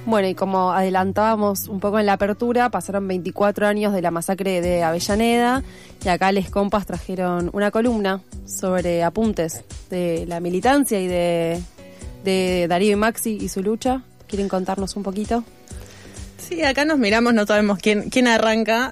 Bueno, y como adelantábamos un poco en la apertura, pasaron 24 años de la masacre de Avellaneda y acá les compas trajeron una columna sobre apuntes de la militancia y de Darío y Maxi y su lucha. ¿Quieren contarnos un poquito? Sí, acá nos miramos, no sabemos quién arranca.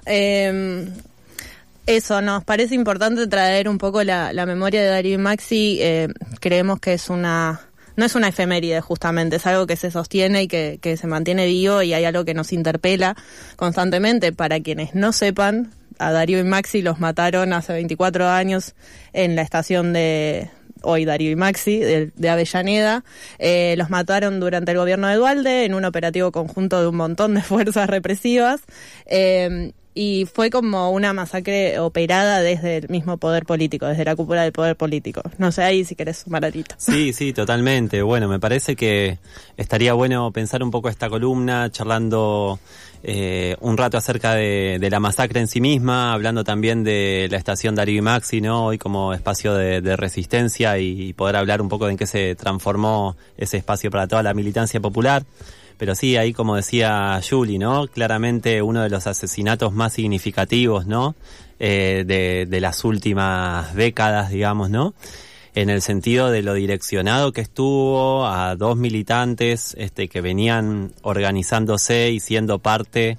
Eso, nos parece importante traer un poco la memoria de Darío y Maxi. Creemos que no es una efeméride, justamente, es algo que se sostiene y que se mantiene vivo, y hay algo que nos interpela constantemente. Para quienes no sepan, a Darío y Maxi los mataron hace 24 años en la estación de hoy Darío y Maxi de Avellaneda. Los mataron durante el gobierno de Duhalde en un operativo conjunto de un montón de fuerzas represivas. Y fue como una masacre operada desde el mismo poder político, desde la cúpula del poder político. No sé, ahí si querés sumar algo. Sí, totalmente. Bueno, me parece que estaría bueno pensar un poco esta columna, charlando un rato acerca de la masacre en sí misma, hablando también de la estación Darío y Maxi, ¿no? Hoy como espacio de resistencia, y poder hablar un poco de en qué se transformó ese espacio para toda la militancia popular. Pero sí, ahí como decía Juli, ¿no? Claramente uno de los asesinatos más significativos, ¿no? De las últimas décadas, digamos, ¿no? En el sentido de lo direccionado que estuvo a dos militantes, que venían organizándose y siendo parte,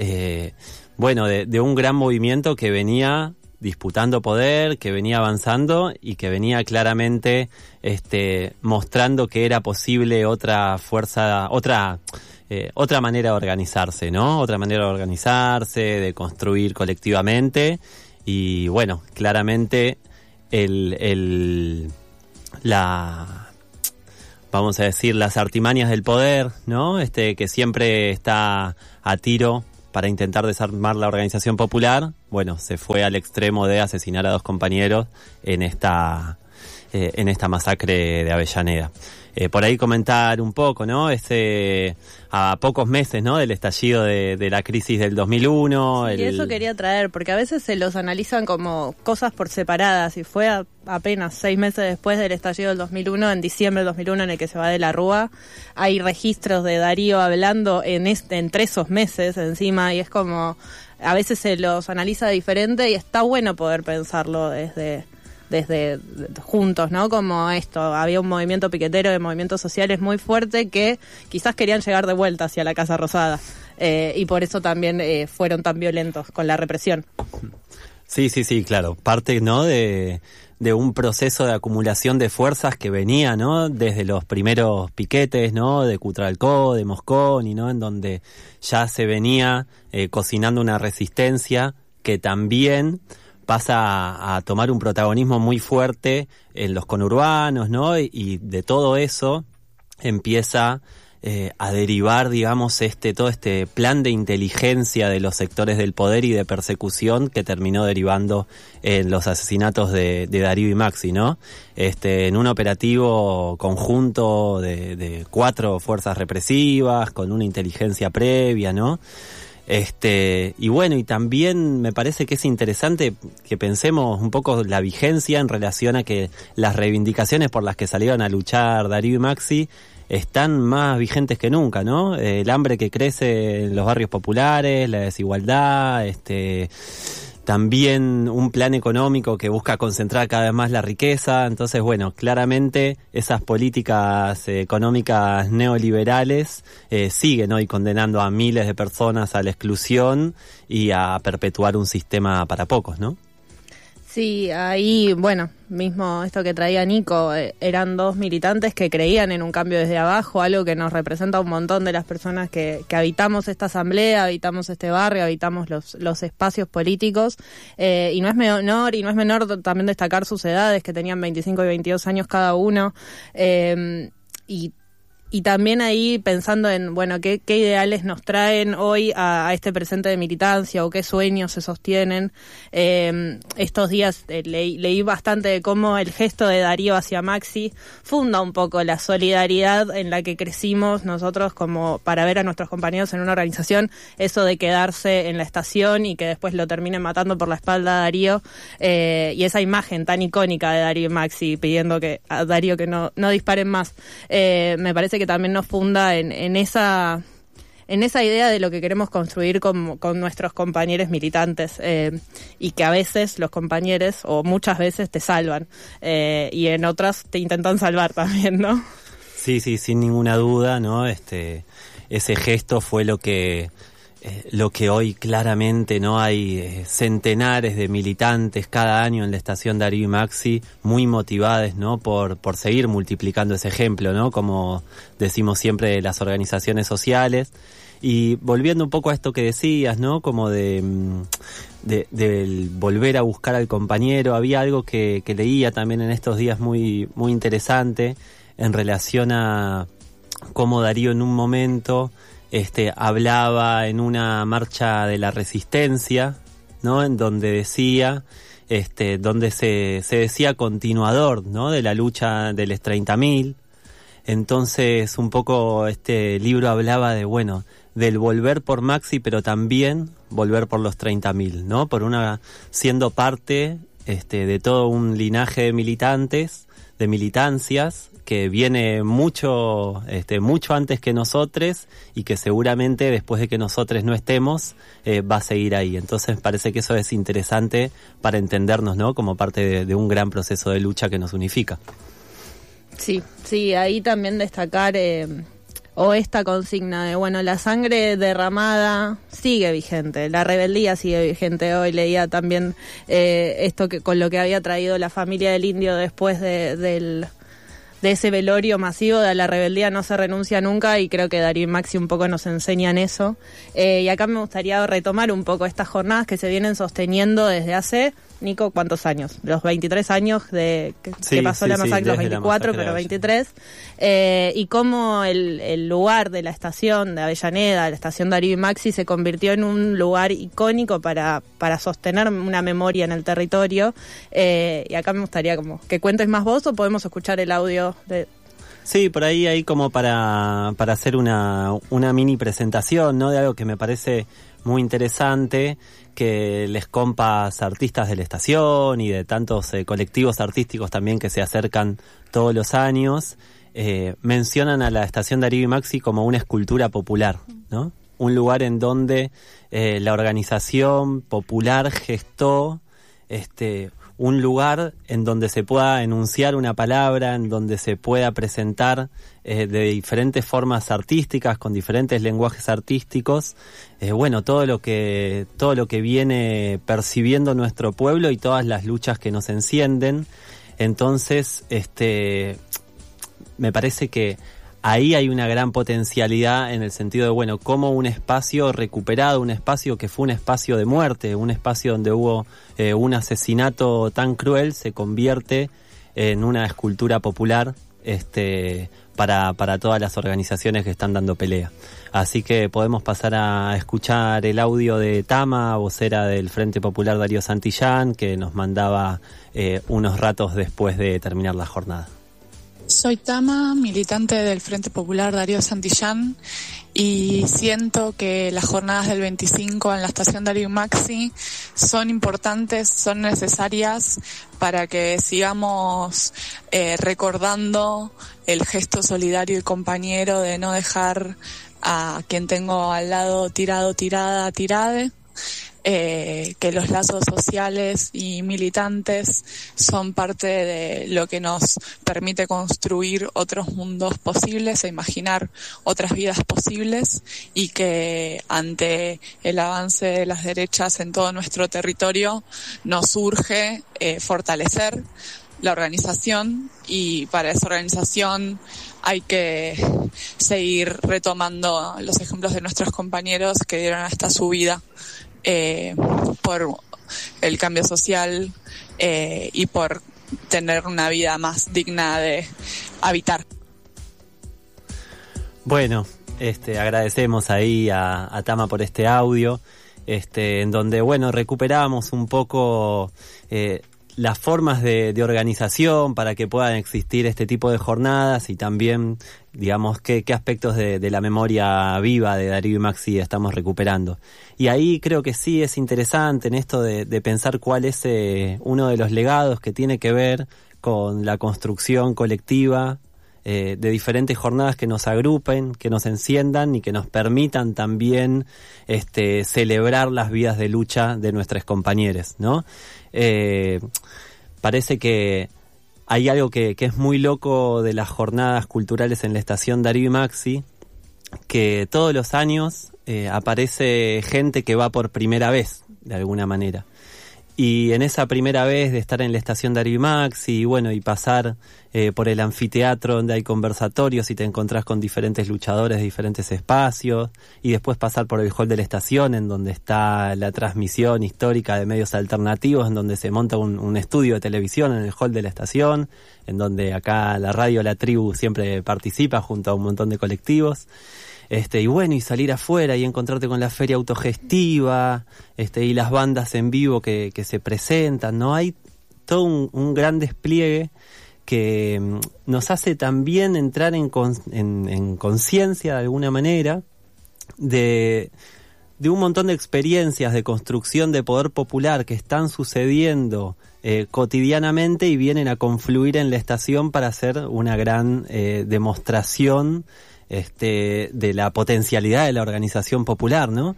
de un gran movimiento que venía disputando poder, que venía avanzando y que venía claramente mostrando que era posible otra fuerza, otra manera de organizarse, ¿no? Otra manera de organizarse, de construir colectivamente. Y bueno, claramente vamos a decir, las artimañas del poder, ¿no? Que siempre está a tiro para intentar desarmar la organización popular, bueno, se fue al extremo de asesinar a dos compañeros en esta masacre de Avellaneda. Por ahí comentar un poco, ¿no? A pocos meses, ¿no? Del estallido de la crisis del 2001. Sí, eso quería traer, porque a veces se los analizan como cosas por separadas, y fue apenas 6 meses después del estallido del 2001, en diciembre del 2001, en el que se va de la Rúa. Hay registros de Darío hablando entre esos meses encima, y es como, a veces se los analiza diferente, y está bueno poder pensarlo desde juntos, ¿no? Como esto, había un movimiento piquetero de movimientos sociales muy fuerte que quizás querían llegar de vuelta hacia la Casa Rosada, y por eso también fueron tan violentos con la represión. Sí, claro, parte, ¿no? de un proceso de acumulación de fuerzas que venía, ¿no? Desde los primeros piquetes, ¿no? De Cutralcó, de Mosconi, ¿no? En donde ya se venía cocinando una resistencia que también pasa a tomar un protagonismo muy fuerte en los conurbanos, ¿no? Y de todo eso empieza a derivar, digamos, todo este plan de inteligencia de los sectores del poder y de persecución que terminó derivando en los asesinatos de Darío y Maxi, ¿no? En un operativo conjunto de 4 fuerzas represivas, con una inteligencia previa, ¿no? Y bueno, y también me parece que es interesante que pensemos un poco la vigencia en relación a que las reivindicaciones por las que salieron a luchar Darío y Maxi están más vigentes que nunca, ¿no? El hambre que crece en los barrios populares, la desigualdad, también un plan económico que busca concentrar cada vez más la riqueza. Entonces, bueno, claramente esas políticas económicas neoliberales siguen hoy condenando a miles de personas a la exclusión y a perpetuar un sistema para pocos, ¿no? Sí, ahí, bueno, mismo esto que traía Nico, eran 2 militantes que creían en un cambio desde abajo, algo que nos representa a un montón de las personas que habitamos esta asamblea, habitamos este barrio, habitamos los espacios políticos, y no es menor también destacar sus edades, que tenían 25 y 22 años cada uno, y también ahí pensando en, bueno, qué ideales nos traen hoy a este presente de militancia, o qué sueños se sostienen. Estos días leí bastante de cómo el gesto de Darío hacia Maxi funda un poco la solidaridad en la que crecimos nosotros, como para ver a nuestros compañeros en una organización, eso de quedarse en la estación y que después lo terminen matando por la espalda a Darío, y esa imagen tan icónica de Darío y Maxi pidiendo a Darío que no disparen más. Me parece que también nos funda en esa en esa idea de lo que queremos construir con nuestros compañeros militantes, y que a veces los compañeros, o muchas veces, te salvan, y en otras te intentan salvar también, ¿no? Sí, sin ninguna duda, ¿no? Ese gesto fue lo que hoy claramente no hay centenares de militantes cada año en la estación Darío y Maxi, muy motivadas, ¿no? por seguir multiplicando ese ejemplo, ¿no? Como decimos siempre de las organizaciones sociales. Y volviendo un poco a esto que decías, ¿no? Como de volver a buscar al compañero, había algo que leía también en estos días muy, muy interesante en relación a cómo Darío en un momento hablaba en una marcha de la resistencia, ¿no? En donde decía, donde se decía continuador, ¿no? De la lucha de los 30.000. Entonces, un poco este libro hablaba del volver por Maxi, pero también volver por los 30.000, ¿no? Siendo parte, de todo un linaje de militantes, de militancias, que viene mucho antes que nosotros y que seguramente después de que nosotros no estemos va a seguir ahí. Entonces parece que eso es interesante para entendernos, ¿no? Como parte de un gran proceso de lucha que nos unifica. Sí, ahí también destacar esta consigna de la sangre derramada sigue vigente, la rebeldía sigue vigente. Hoy leía también esto que con lo que había traído la familia del indio después de ese velorio masivo, de la rebeldía no se renuncia nunca, y creo que Darío y Maxi un poco nos enseñan eso. Y acá me gustaría retomar un poco estas jornadas que se vienen sosteniendo desde hace, Nico, ¿cuántos años? Los 23 años que pasó la masacre, los 24, pero 23. Y cómo el lugar de la estación de Avellaneda, la estación Darío y Maxi, se convirtió en un lugar icónico para sostener una memoria en el territorio. Y acá me gustaría como que cuentes más vos, o podemos escuchar el audio de... Sí, por ahí como para hacer una mini presentación, ¿no? De algo que me parece muy interesante, que les compas artistas de la estación y de tantos colectivos artísticos también que se acercan todos los años, mencionan a la estación Darío y Maxi como una escultura popular, ¿no? Un lugar en donde la organización popular gestó un lugar en donde se pueda enunciar una palabra, en donde se pueda presentar de diferentes formas artísticas, con diferentes lenguajes artísticos, todo lo que viene percibiendo nuestro pueblo y todas las luchas que nos encienden. Entonces, me parece que ahí hay una gran potencialidad en el sentido de, cómo un espacio recuperado, un espacio que fue un espacio de muerte, un espacio donde hubo un asesinato tan cruel, se convierte en una escultura popular para todas las organizaciones que están dando pelea. Así que podemos pasar a escuchar el audio de Tama, vocera del Frente Popular Darío Santillán, que nos mandaba unos ratos después de terminar la jornada. Soy Tama, militante del Frente Popular Darío Santillán, y siento que las jornadas del 25 en la estación Darío Maxi son importantes, son necesarias para que sigamos recordando el gesto solidario y compañero de no dejar a quien tengo al lado tirade. Que los lazos sociales y militantes son parte de lo que nos permite construir otros mundos posibles e imaginar otras vidas posibles, y que ante el avance de las derechas en todo nuestro territorio nos urge fortalecer la organización, y para esa organización hay que seguir retomando los ejemplos de nuestros compañeros que dieron hasta su vida por el cambio social y por tener una vida más digna de habitar. Bueno, agradecemos ahí a Tama por este audio, en donde recuperamos un poco las formas de organización para que puedan existir este tipo de jornadas, y también, digamos, qué aspectos de la memoria viva de Darío y Maxi estamos recuperando. Y ahí creo que sí es interesante en esto de pensar cuál es uno de los legados que tiene que ver con la construcción colectiva de diferentes jornadas que nos agrupen, que nos enciendan y que nos permitan también celebrar las vidas de lucha de nuestros compañeros, ¿no? Parece que hay algo que es muy loco de las jornadas culturales en la estación Darío y Maxi, que todos los años aparece gente que va por primera vez, de alguna manera. Y en esa primera vez de estar en la estación Darío y Maxi, y pasar por el anfiteatro donde hay conversatorios y te encontrás con diferentes luchadores de diferentes espacios, y después pasar por el hall de la estación, en donde está la transmisión histórica de medios alternativos, en donde se monta un estudio de televisión en el hall de la estación, en donde acá la radio La Tribu siempre participa junto a un montón de colectivos. Y salir afuera y encontrarte con la feria autogestiva, y las bandas en vivo que se presentan, ¿no? Hay todo un gran despliegue que nos hace también entrar en conciencia de alguna manera de un montón de experiencias de construcción de poder popular que están sucediendo cotidianamente y vienen a confluir en la estación para hacer una gran demostración de la potencialidad de la organización popular, ¿no?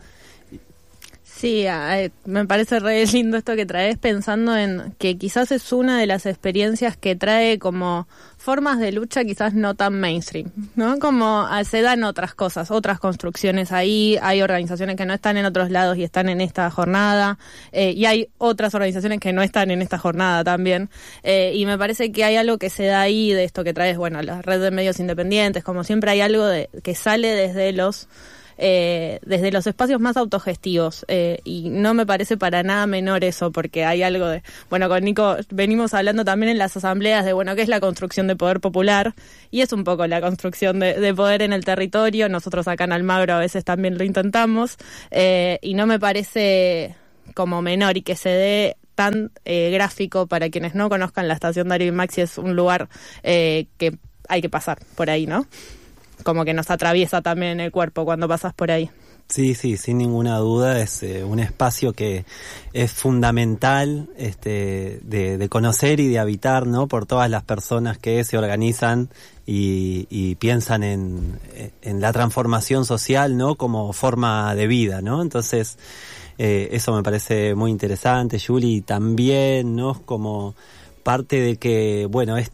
Sí, me parece re lindo esto que traes, pensando en que quizás es una de las experiencias que trae como formas de lucha quizás no tan mainstream, ¿no? Como se dan otras cosas, otras construcciones ahí, hay organizaciones que no están en otros lados y están en esta jornada, y hay otras organizaciones que no están en esta jornada también, y me parece que hay algo que se da ahí de esto que traes, la red de medios independientes, como siempre hay algo que sale desde los espacios más autogestivos, y no me parece para nada menor eso, porque hay algo de, con Nico venimos hablando también en las asambleas de, qué es la construcción de poder popular, y es un poco la construcción de poder en el territorio. Nosotros acá en Almagro a veces también lo intentamos, y no me parece como menor, y que se dé tan gráfico. Para quienes no conozcan, la estación Darío y Maxi es un lugar que hay que pasar por ahí, ¿no? Como que nos atraviesa también el cuerpo cuando pasas por ahí. Sí, sin ninguna duda es un espacio que es fundamental de conocer y de habitar, ¿no? Por todas las personas que se organizan y piensan en la transformación social, ¿no? Como forma de vida, ¿no? Entonces, eso me parece muy interesante, Juli, también, ¿no? Como parte de que,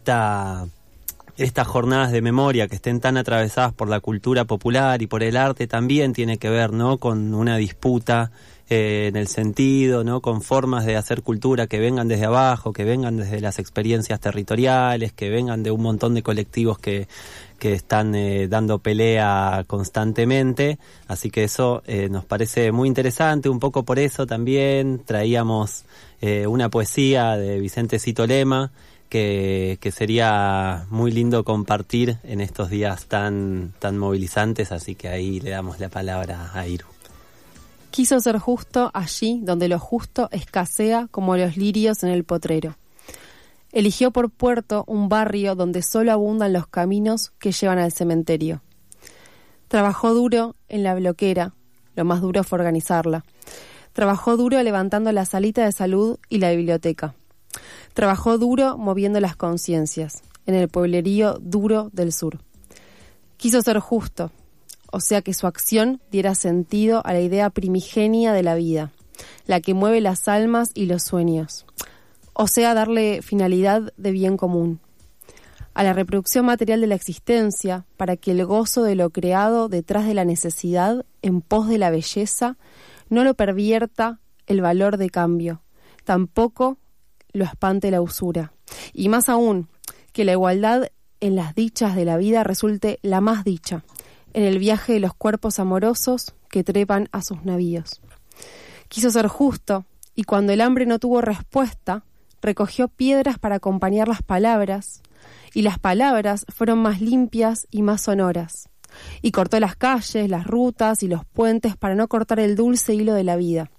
estas jornadas de memoria que estén tan atravesadas por la cultura popular y por el arte también tiene que ver, ¿no? Con una disputa en el sentido, ¿no? Con formas de hacer cultura que vengan desde abajo, que vengan desde las experiencias territoriales, que vengan de un montón de colectivos que están dando pelea constantemente. Así que eso nos parece muy interesante. Un poco por eso también traíamos una poesía de Vicente Cito Lema, que sería muy lindo compartir en estos días tan movilizantes, así que ahí le damos la palabra a Iru. Quiso ser justo allí donde lo justo escasea como los lirios en el potrero. Eligió por puerto un barrio donde solo abundan los caminos que llevan al cementerio. Trabajó duro en la bloquera, lo más duro fue organizarla. Trabajó duro levantando la salita de salud y la biblioteca. Trabajó duro moviendo las conciencias, en el pueblerío duro del sur. Quiso ser justo, o sea que su acción diera sentido a la idea primigenia de la vida, la que mueve las almas y los sueños, o sea darle finalidad de bien común, a la reproducción material de la existencia, para que el gozo de lo creado detrás de la necesidad, en pos de la belleza, no lo pervierta el valor de cambio, tampoco lo espante la usura, y más aún, que la igualdad en las dichas de la vida resulte la más dicha, en el viaje de los cuerpos amorosos que trepan a sus navíos. Quiso ser justo, y cuando el hambre no tuvo respuesta, recogió piedras para acompañar las palabras, y las palabras fueron más limpias y más sonoras, y cortó las calles, las rutas y los puentes para no cortar el dulce hilo de la vida.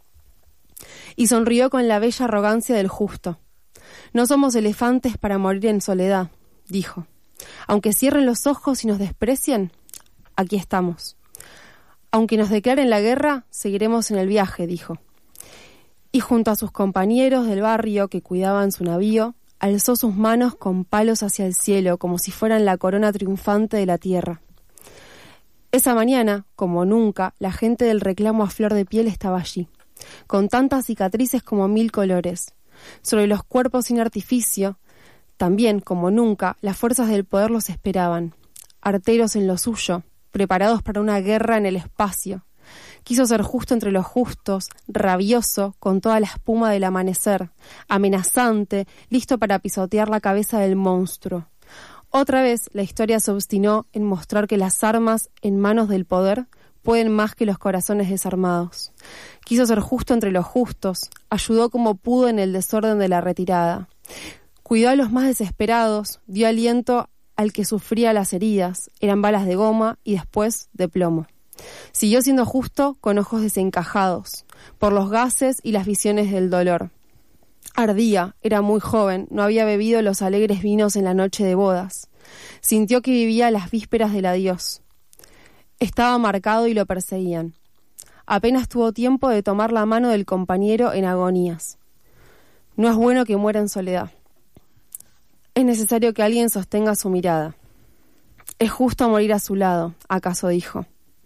Y sonrió con la bella arrogancia del justo. No somos elefantes para morir en soledad, dijo. Aunque cierren los ojos y nos desprecien, aquí estamos. Aunque nos declaren la guerra, seguiremos en el viaje, dijo. Y junto a sus compañeros del barrio que cuidaban su navío, alzó sus manos con palos hacia el cielo, como si fueran la corona triunfante de la tierra. Esa mañana, como nunca, la gente del reclamo a flor de piel estaba allí, con tantas cicatrices como 1000 colores. Sobre los cuerpos sin artificio, también, como nunca, las fuerzas del poder los esperaban, arteros en lo suyo, preparados para una guerra en el espacio. Quiso ser justo entre los justos, rabioso, con toda la espuma del amanecer, amenazante, listo para pisotear la cabeza del monstruo. Otra vez, la historia se obstinó en mostrar que las armas en manos del poder pueden más que los corazones desarmados. Quiso ser justo entre los justos, ayudó como pudo en el desorden de la retirada. Cuidó a los más desesperados, dio aliento al que sufría las heridas, eran balas de goma y después de plomo. Siguió siendo justo con ojos desencajados, por los gases y las visiones del dolor. Ardía, era muy joven, no había bebido los alegres vinos en la noche de bodas. Sintió que vivía las vísperas del adiós. Estaba marcado y lo perseguían. Apenas tuvo tiempo de tomar la mano del compañero en agonías. No es bueno que muera en soledad. Es necesario que alguien sostenga su mirada. Es justo morir a su lado, acaso dijo.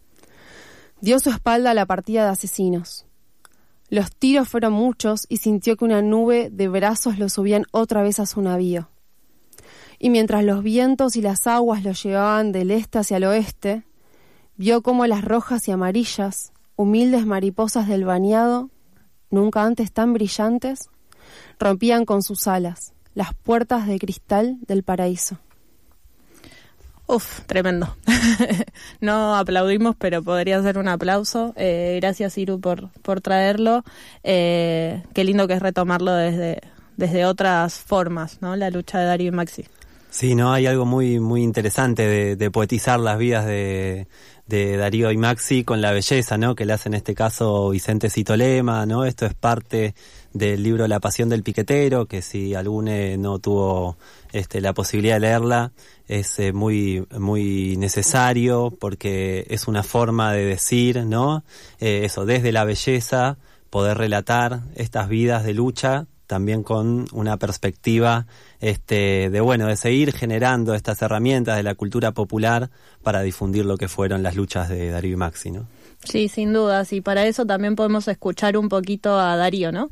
Dio su espalda a la partida de asesinos. Los tiros fueron muchos y sintió que una nube de brazos lo subían otra vez a su navío. Y mientras los vientos y las aguas lo llevaban del este hacia el oeste, vio cómo las rojas y amarillas, humildes mariposas del bañado, nunca antes tan brillantes, rompían con sus alas las puertas de cristal del paraíso. Uf, tremendo. No aplaudimos, pero podría ser un aplauso. Gracias, Iru, por traerlo. Qué lindo que es retomarlo desde otras formas, ¿no? La lucha de Darío y Maxi. Sí, no, hay algo muy muy interesante de poetizar las vidas de Darío y Maxi con la belleza, ¿no? Que le hace en este caso Vicente Citolema, ¿no? Esto es parte del libro La pasión del piquetero, que si alguno no tuvo la posibilidad de leerla, es muy muy necesario porque es una forma de decir, ¿no? Eso, desde la belleza, poder relatar estas vidas de lucha, también con una perspectiva de seguir generando estas herramientas de la cultura popular para difundir lo que fueron las luchas de Darío y Maxi, ¿no? Sí, sin dudas, y para eso también podemos escuchar un poquito a Darío, ¿no?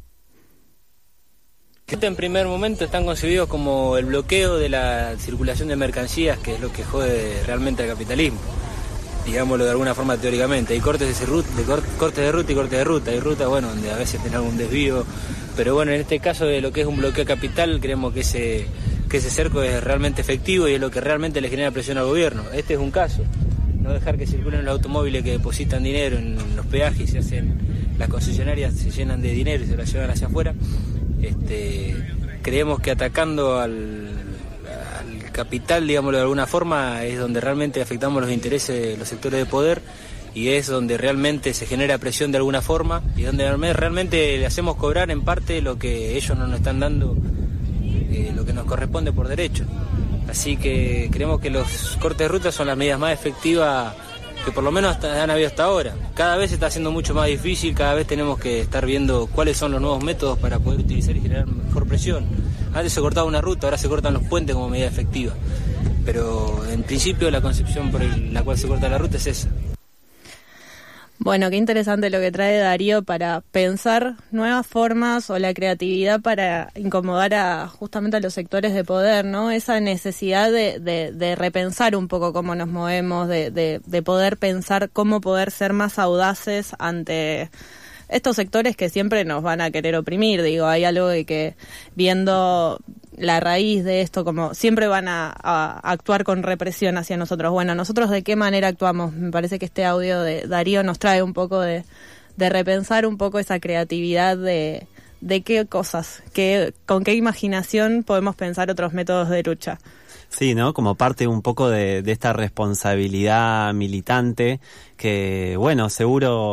En primer momento están concebidos como el bloqueo de la circulación de mercancías, que es lo que jode realmente al capitalismo, digámoslo de alguna forma teóricamente. Hay cortes de ruta y cortes de ruta. Hay rutas, bueno, donde a veces tienen algún desvío, pero bueno, en este caso de lo que es un bloqueo capital, creemos que ese cerco es realmente efectivo y es lo que realmente le genera presión al gobierno. Este es un caso. No dejar que circulen los automóviles que depositan dinero en los peajes y las concesionarias se llenan de dinero y se las llevan hacia afuera. Creemos que atacando al capital, digámoslo de alguna forma, es donde realmente afectamos los intereses de los sectores de poder y es donde realmente se genera presión de alguna forma y donde realmente le hacemos cobrar en parte lo que ellos no nos están dando, lo que nos corresponde por derecho. Así que creemos que los cortes de ruta son las medidas más efectivas que por lo menos han habido hasta ahora. Cada vez se está haciendo mucho más difícil, cada vez tenemos que estar viendo cuáles son los nuevos métodos para poder utilizar y generar mejor presión. Antes se cortaba una ruta, ahora se cortan los puentes como medida efectiva. Pero en principio la concepción por la cual se corta la ruta es esa. Bueno, qué interesante lo que trae Darío para pensar nuevas formas o la creatividad para incomodar justamente a los sectores de poder, ¿no? Esa necesidad de repensar un poco cómo nos movemos, de poder pensar cómo poder ser más audaces ante estos sectores que siempre nos van a querer oprimir. Digo, hay algo de que viendo la raíz de esto, como siempre van a actuar con represión hacia nosotros. Bueno, ¿nosotros de qué manera actuamos? Me parece que este audio de Darío nos trae un poco de repensar un poco esa creatividad de qué cosas, con qué imaginación podemos pensar otros métodos de lucha. Sí, ¿no? Como parte un poco de esta responsabilidad militante que, bueno, seguro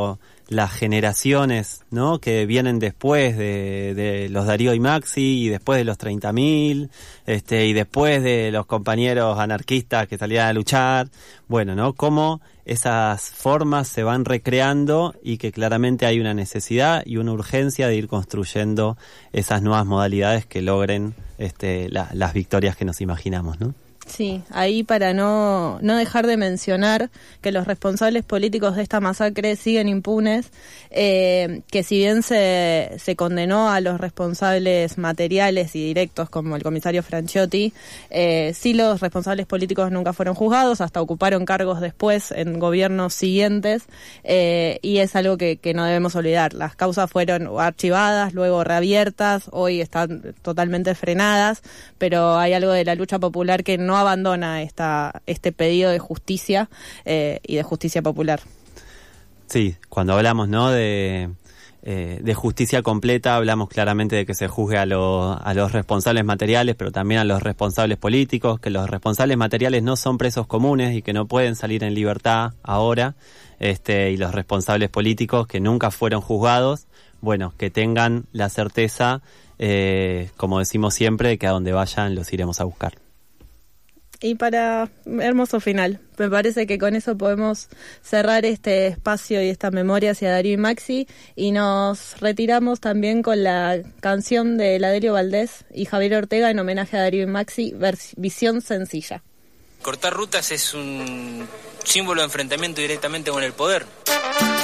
las generaciones, ¿no?, que vienen después de los Darío y Maxi, y después de los 30.000, y después de los compañeros anarquistas que salían a luchar. Bueno, ¿no?, cómo esas formas se van recreando y que claramente hay una necesidad y una urgencia de ir construyendo esas nuevas modalidades que logren las victorias que nos imaginamos, ¿no? Sí, ahí para no dejar de mencionar que los responsables políticos de esta masacre siguen impunes, que si bien se condenó a los responsables materiales y directos como el comisario Franciotti, sí, los responsables políticos nunca fueron juzgados, hasta ocuparon cargos después en gobiernos siguientes, y es algo que no debemos olvidar. Las causas fueron archivadas, luego reabiertas, hoy están totalmente frenadas, pero hay algo de la lucha popular que no abandona este pedido de justicia y de justicia popular. Sí, cuando hablamos, ¿no?, de justicia completa, hablamos claramente de que se juzgue a los responsables materiales, pero también a los responsables políticos, que los responsables materiales no son presos comunes y que no pueden salir en libertad ahora, y los responsables políticos que nunca fueron juzgados, bueno, que tengan la certeza, como decimos siempre, de que a donde vayan los iremos a buscar. Y para hermoso final, me parece que con eso podemos cerrar este espacio y esta memoria hacia Darío y Maxi, y nos retiramos también con la canción de Ladelio Valdés y Javier Ortega en homenaje a Darío y Maxi, Visión Sencilla. Cortar rutas es un símbolo de enfrentamiento directamente con el poder.